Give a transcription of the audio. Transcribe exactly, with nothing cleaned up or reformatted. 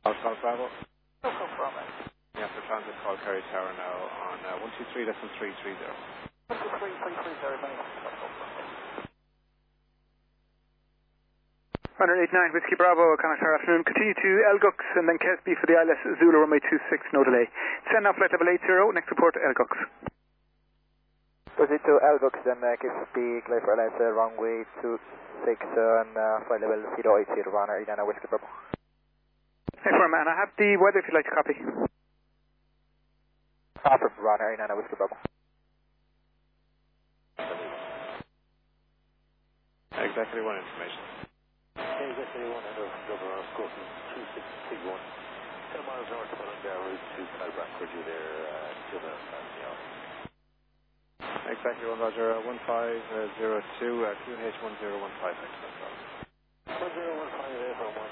I'll call Bravo. No confirm it. Yeah, for transit call Kerry Tower now on uh, one two three decimal three three zero. one two three three three zero, mate. Runner eight nine, Whiskey Bravo, Connacht afternoon. Continue to Elgux and then Kesby for the I L S Zulu runway two six, no delay. Send now flight level eight zero, next report Elgux. Proceed to Elgux and uh, Kesby, clear for I L S uh, runway two six on uh, flight level zero eight zero, runner eight nine, Whiskey Bravo. Hey, firm man, I have the weather if you'd like to copy. After runner eight nine, Whiskey Bravo. Exactly one information. Okay, exactly one end of Governor Scotland two six three one. ten miles north of Mullingar route to Calbrack, where you there, uh, two minutes past the hour. Exactly one Roger, uh, one five zero two, uh, Q H one zero one five. one zero one five,